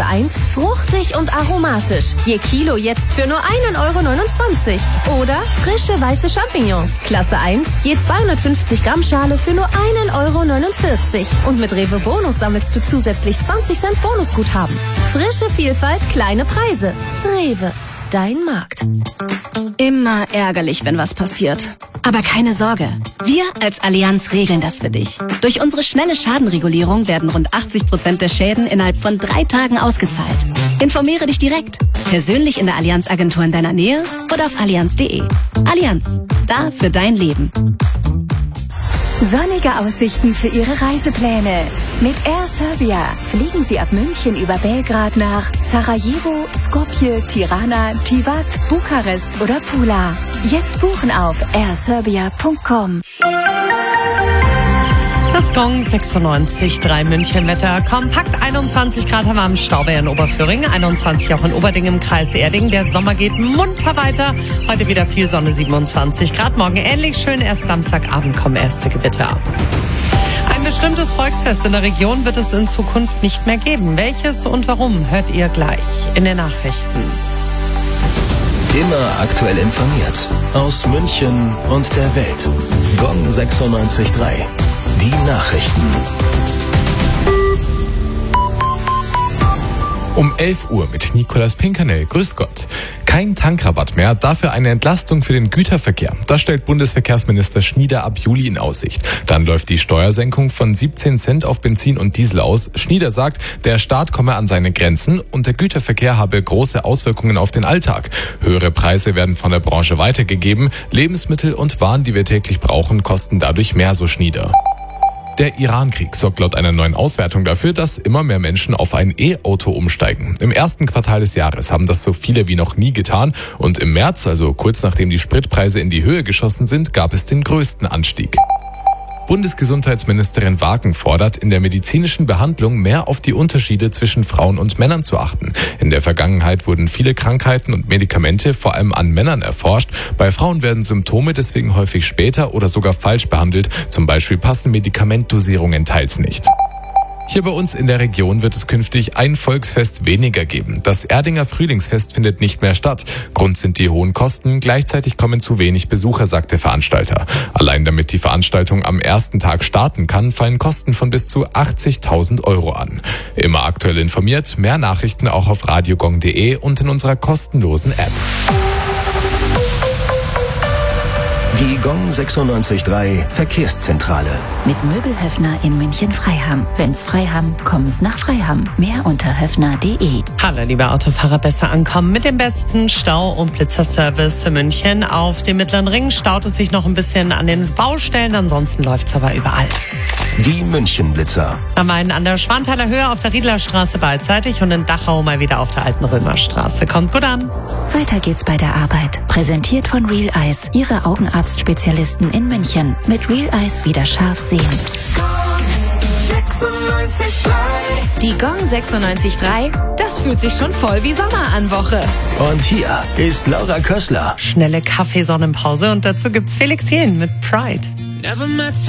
Klasse 1, fruchtig und aromatisch. Je Kilo jetzt für nur 1,29 €. Oder frische weiße Champignons, Klasse 1, je 250 Gramm Schale für nur 1,49 €. Und mit Rewe Bonus sammelst du zusätzlich 20 Cent Bonusguthaben. Frische Vielfalt, kleine Preise. Rewe, dein Markt. Immer ärgerlich, wenn was passiert. Aber keine Sorge, wir als Allianz regeln das für dich. Durch unsere schnelle Schadenregulierung werden rund 80% der Schäden innerhalb von 3 Tagen ausgezahlt. Informiere dich direkt, persönlich in der Allianz-Agentur in deiner Nähe oder auf allianz.de. Allianz, da für dein Leben. Sonnige Aussichten für Ihre Reisepläne. Mit Air Serbia fliegen Sie ab München über Belgrad nach Sarajevo, Skopje, Tirana, Tivat, Bukarest oder Pula. Jetzt buchen auf airserbia.com. Das Gong 96,3 München-Wetter. Kompakt 21 Grad haben wir am Stauwehr in Oberföhring, 21 auch in Oberding im Kreis Erding. Der Sommer geht munter weiter. Heute wieder viel Sonne, 27 Grad. Morgen ähnlich schön. Erst Samstagabend kommen erste Gewitter. Ein bestimmtes Volksfest in der Region wird es in Zukunft nicht mehr geben. Welches und warum, hört ihr gleich in den Nachrichten. Immer aktuell informiert. Aus München und der Welt. Gong 96,3. Die Nachrichten. Um 11 Uhr mit Nicolas Pinkernell. Grüß Gott. Kein Tankrabatt mehr, dafür eine Entlastung für den Güterverkehr. Das stellt Bundesverkehrsminister Schnieder ab Juli in Aussicht. Dann läuft die Steuersenkung von 17 Cent auf Benzin und Diesel aus. Schnieder sagt, der Staat komme an seine Grenzen und der Güterverkehr habe große Auswirkungen auf den Alltag. Höhere Preise werden von der Branche weitergegeben. Lebensmittel und Waren, die wir täglich brauchen, kosten dadurch mehr, so Schnieder. Der Iran-Krieg sorgt laut einer neuen Auswertung dafür, dass immer mehr Menschen auf ein E-Auto umsteigen. Im ersten Quartal des Jahres haben das so viele wie noch nie getan und im März, also kurz nachdem die Spritpreise in die Höhe geschossen sind, gab es den größten Anstieg. Bundesgesundheitsministerin Wagen fordert, in der medizinischen Behandlung mehr auf die Unterschiede zwischen Frauen und Männern zu achten. In der Vergangenheit wurden viele Krankheiten und Medikamente vor allem an Männern erforscht. Bei Frauen werden Symptome deswegen häufig später oder sogar falsch behandelt. Zum Beispiel passen Medikamentdosierungen teils nicht. Hier bei uns in der Region wird es künftig ein Volksfest weniger geben. Das Erdinger Frühlingsfest findet nicht mehr statt. Grund sind die hohen Kosten. Gleichzeitig kommen zu wenig Besucher, sagt der Veranstalter. Allein damit die Veranstaltung am ersten Tag starten kann, fallen Kosten von bis zu 80.000 € an. Immer aktuell informiert, mehr Nachrichten auch auf radiogong.de und in unserer kostenlosen App. Die Gong 96,3 Verkehrszentrale. Mit Möbelhöfner in München-Freiham. Wenn's Freiham, kommen's nach Freiham. Mehr unter höfner.de. Hallo, liebe Autofahrer, besser ankommen mit dem besten Stau- und Blitzerservice in München. Auf dem Mittleren Ring staut es sich noch ein bisschen an den Baustellen, ansonsten läuft's aber überall. Die München-Blitzer. Am einen an der Schwanthaler Höhe auf der Riedlerstraße beidseitig und in Dachau mal wieder auf der alten Römerstraße. Kommt gut an. Weiter geht's bei der Arbeit. Präsentiert von Real Eyes, Ihre Augenarztspezialisten in München. Mit Real Eyes wieder scharf sehen. Die Gong 96,3, das fühlt sich schon voll wie Sommer an Woche. Und hier ist Laura Kössler. Schnelle Kaffeesonnenpause und dazu gibt's Felix Jähn mit Pride. Never met